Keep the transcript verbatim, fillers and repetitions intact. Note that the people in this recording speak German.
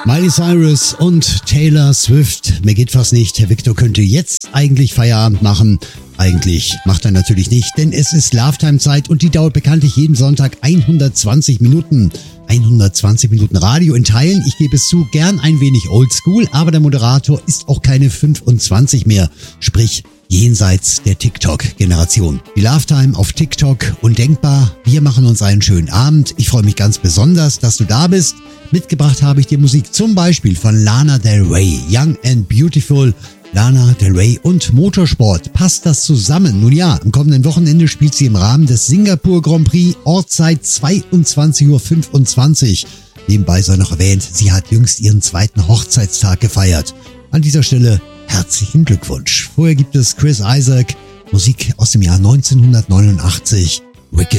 Miley Cyrus und Taylor Swift. Mir geht fast nicht. Herr Victor könnte jetzt eigentlich Feierabend machen. Eigentlich macht er natürlich nicht, denn es ist Love-Time-Zeit und die dauert bekanntlich jeden Sonntag hundertzwanzig Minuten. hundertzwanzig Minuten Radio in Teilen. Ich gebe es zu, gern ein wenig oldschool, aber der Moderator ist auch keine fünfundzwanzig mehr. Sprich, jenseits der TikTok-Generation. Die Love-Time auf TikTok undenkbar. Wir machen uns einen schönen Abend. Ich freue mich ganz besonders, dass du da bist. Mitgebracht habe ich dir Musik zum Beispiel von Lana Del Rey, Young and Beautiful. Lana Del Rey und Motorsport. Passt das zusammen? Nun ja, am kommenden Wochenende spielt sie im Rahmen des Singapur Grand Prix, Ortszeit zweiundzwanzig Uhr fünfundzwanzig. Nebenbei sei noch erwähnt, sie hat jüngst ihren zweiten Hochzeitstag gefeiert. An dieser Stelle herzlichen Glückwunsch. Vorher gibt es Chris Isaak, Musik aus dem Jahr neunzehnhundertneunundachtzig, Wicked.